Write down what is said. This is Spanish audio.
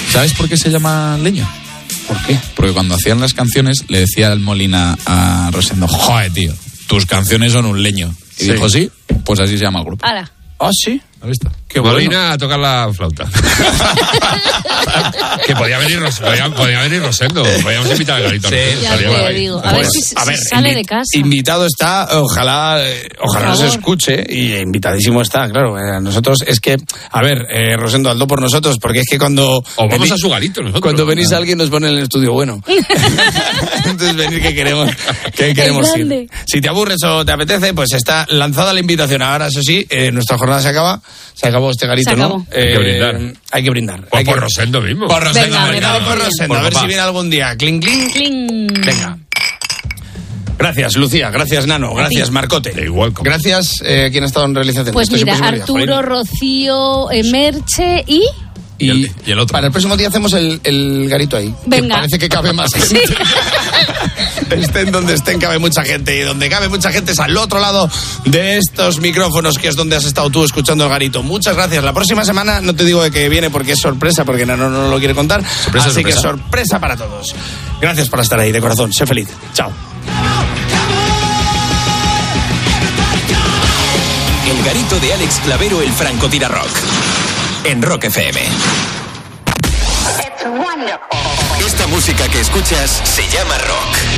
¿Sabes por qué se llama Leño? ¿Por qué? Porque cuando hacían las canciones le decía el Molina a Rosendo, joder, tío, tus canciones son un leño. Y dijo, sí, pues así se llama el grupo. ¡Hala! ¿Ah, sí? ¿Has visto? Qué Molina bueno. a tocar la flauta. Que podía venir Rosendo. Podíamos invitar al Garito. Sí, Ya te digo. A ver si sale de casa. Invitado está, ojalá nos escuche, y invitadísimo está, claro. Nosotros, es que, a ver, Rosendo, Aldo por nosotros, porque es que cuando... O vamos a su Garito nosotros. Cuando venís alguien nos pone en el estudio bueno. Entonces venir que queremos ir. Si te aburres o te apetece, pues está lanzada la invitación. Ahora, eso sí, nuestra jornada se acabó este Garito, se acabó. ¿no? Hay que brindar. Hay que brindar. Pues por Rosendo mismo. Por Rosendo, Venga, por Rosendo. A ver si viene algún día. Cling, cling. ¡Cling! Venga. Gracias, Lucía. Gracias, Nano. Gracias, Marcote. Igual. Gracias, ¿quién ha estado en realización? Pues Esto mira, siempre se me olvida, Arturo, Rocío, Merche y... Y el otro. Para el próximo día hacemos el Garito ahí. Venga. Que parece que cabe más gente. Estén donde estén, cabe mucha gente. Y donde cabe mucha gente es al otro lado de estos micrófonos, que es donde has estado tú escuchando el Garito. Muchas gracias. La próxima semana no te digo de que viene porque es sorpresa, porque no lo quiere contar. Así que sorpresa para todos. Gracias por estar ahí, de corazón. Sé feliz. Chao. El Garito de Alex Clavero, el Francotira Rock. En Rock FM. Esta música que escuchas se llama rock.